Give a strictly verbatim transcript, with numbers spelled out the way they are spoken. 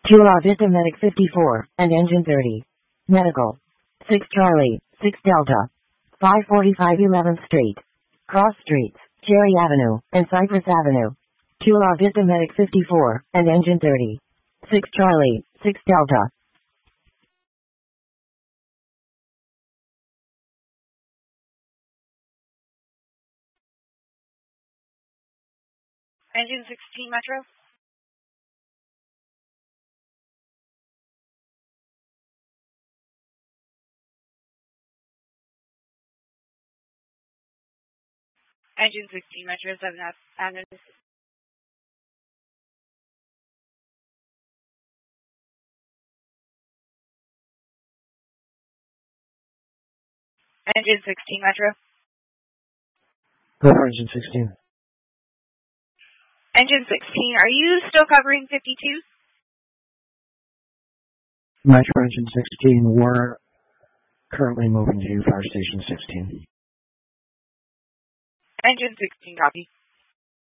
Chula Vista Medic fifty-four, and Engine thirty. Medical. six Charlie, six Delta. five forty-five eleventh Street. Cross Streets, Cherry Avenue, and Cypress Avenue. Chula Vista Medic fifty-four, and Engine thirty. six Charlie, six Delta. Engine sixteen Metro. Engine sixteen Metro, seven Avenue. Engine sixteen Metro. Go for Engine sixteen. Engine sixteen, are you still covering fifty-two? Metro Engine sixteen, we're currently moving to Fire Station sixteen. Engine sixteen, copy.